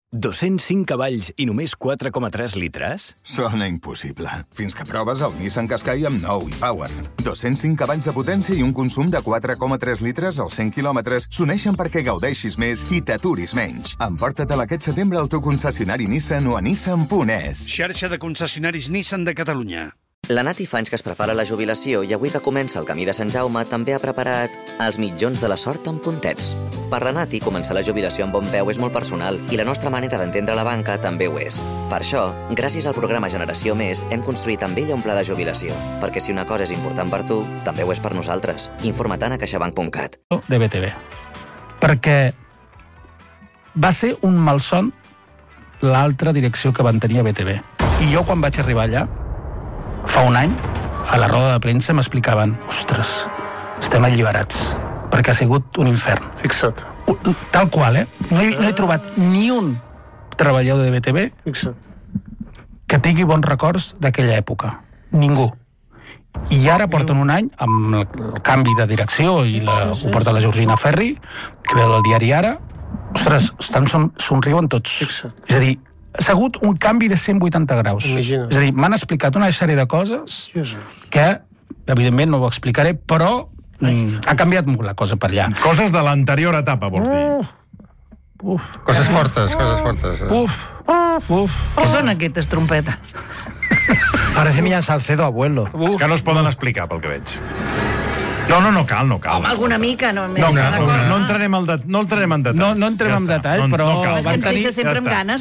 205 cavalls i només 4,3 litres? Sona impossible. Fins que proves el Nissan Qashqai amb nou e-Power. 205 cavalls de potència i un consum de 4,3 litres als 100 quilòmetres s'uneixen perquè gaudeixis més i t'aturis menys. Emporta-te'l aquest setembre al teu concessionari Nissan o a nissan.es. Xarxa de concessionaris Nissan de Catalunya. La Nati fa anys que es prepara la jubilació i avui que comença el camí de Sant Jaume també ha preparat els mitjons de la sort amb puntets. Per la Nati, començar la jubilació amb bon peu és molt personal i la nostra manera d'entendre la banca també ho és. Per això, gràcies al programa Generació Més, hem construït amb ella un pla de jubilació, perquè si una cosa és important per tu, també ho és per nosaltres. Informa't a caixabank.cat. De BTV. Perquè va ser un malson l'altra direcció que van tenir a BTV. I jo, quan vaig arribar allà, fa un any, a la roda de premsa m'explicaven, ostres, estem alliberats, perquè ha sigut un infern. Fixa't. Tal qual, No he trobat ni un treballador de BTV que tingui bons records d'aquella època. Ningú. I ara porten un any, amb el canvi de direcció, i ho porta la Georgina Ferri, que ve del diari Ara, ostres, somriuen tots. Fixa't. És a dir, ha hagut un canvi de 180 graus. Imagina't. És a dir, m'han explicat una sèrie de coses que, evidentment, no ho explicaré, però ha canviat molt la cosa per allà. Coses de l'anterior etapa, vols dir? Coses fortes, coses fortes. Què són aquestes trompetes? Parece Millán Salcedo, abuelo. Que no es poden explicar, pel que veig. No cal. Home, alguna mica, no. No entrarem en detall. No entrem en detall, però van tenir... sempre amb ganes,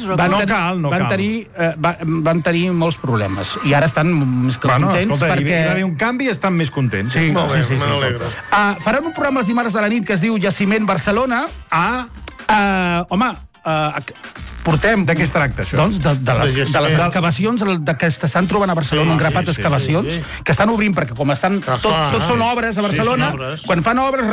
van tenir molts problemes. I ara estan més que contents perquè... Hi va haver un canvi i estan més contents. Sí. Me n'alegro. Faran un programa els dimarts de la nit que es diu Jaciment Barcelona. Home, portem... De què es tracta, això? Doncs de les excavacions que s'estan trobant a Barcelona, un grapat d'excavacions, que estan obrint, perquè com estan... Tots són obres a Barcelona, quan fan obres...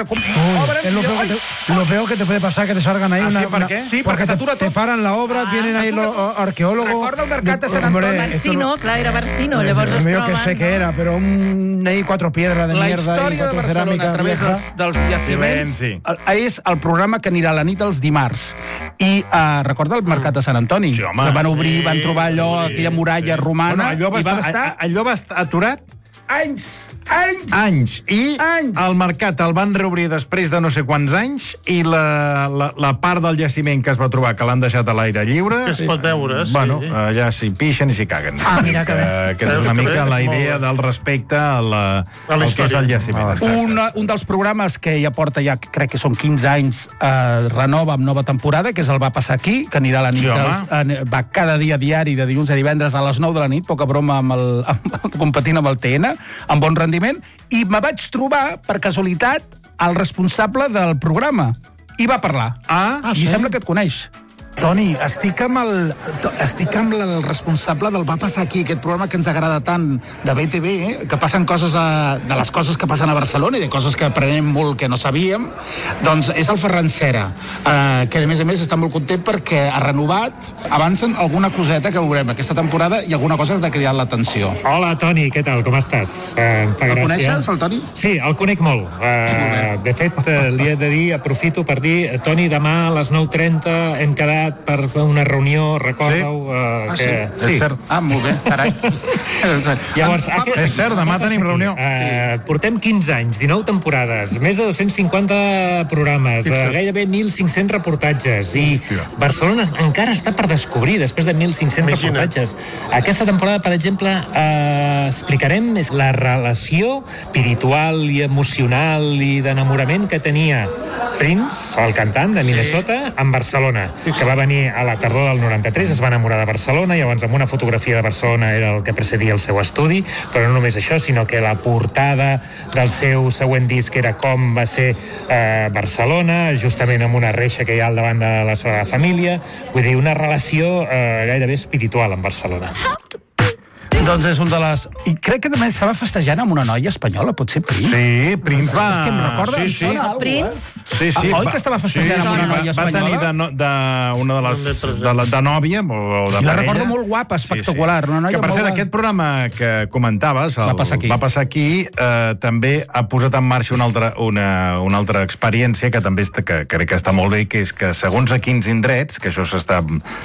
Lo peor que te puede pasar que te salgan ahí una... ¿por qué? Sí, porque satura te paran la obra, vienen ahí los arqueólogos... Recorda el mercat de Sant Antoni. Barsino, clar, era Barsino, llavors es Yo troben... que sé qué era, pero ahí 4 piedras de La mierda y història de 4 Barcelona cerámica a través vieja. dels jaciments Sí. és el programa que anirà a la nit els dimarts. I recorda el mercat de Sant Antoni? Sí, home. Que van obrir, van trobar allò, aquella muralla romana... Allò va estar aturat anys. I el mercat el van reobrir després de no sé quants anys i la part del jaciment que es va trobar, que l'han deixat a l'aire lliure... Que es pot veure, sí. Bueno, allà s'hi pixen i s'hi caguen. Mira que bé. Que és una mica la idea del respecte al que és el jaciment. Un dels programes que ja porta, crec que són 15 anys, renova amb nova temporada, que és el Va passar aquí, que anirà a la nit, va cada dia diari de dilluns a divendres a les 9 de la nit, poca broma, competint amb el TN, amb bon rendiment, i me vaig trobar, per casualitat, el responsable del programa. I va parlar. I sembla que et coneix. Toni, estic amb el responsable del Va passar aquí, aquest programa que ens agrada tant de BTV, que passen coses de les coses que passen a Barcelona i de coses que aprenem molt que no sabíem. Doncs és el Ferran Cera, que a més està molt content perquè ha renovat, avancen alguna coseta que veurem aquesta temporada i alguna cosa que ha cridat l'atenció. Hola, Toni, què tal? Com estàs? Em fa gràcia. El coneixes, el Toni? Sí, el conec molt. De fet, li he de dir, aprofito per dir, Toni, demà a les 9:30 hem quedat per fer una reunió, recorda-ho. Sí, és cert. Molt bé, carai. Llavors, és cert, demà tenim reunió. Portem 15 anys, 19 temporades, més de 250 programes, gairebé 1.500 reportatges, i Barcelona encara està per descobrir després de 1.500 reportatges. Aquesta temporada, per exemple, explicarem la relació espiritual i emocional i d'enamorament que tenia Prince, el cantant de Minnesota, amb Barcelona, que va venir a la tardor del 93, es va enamorar de Barcelona, llavors amb una fotografia de Barcelona era el que precedia el seu estudi, però no només això, sinó que la portada del seu següent disc era com va ser Barcelona, justament amb una reixa que hi ha al davant de la seva família, vull dir, una relació gairebé espiritual amb Barcelona. Doncs és un de les... I crec que també estava festejant amb una noia espanyola, potser Prince? Sí, Prince va... És que em recorda... Sí. El Prince? Sí. Oi que estava festejant amb una noia espanyola? Va tenir de nòvia o de parella. La recordo molt guapa, espectacular. Una noia que, per cert, aquest programa que comentaves, Va passar aquí, també ha posat en marxa una altra experiència que també crec que està molt bé, que és que segons a quins indrets, que això s'està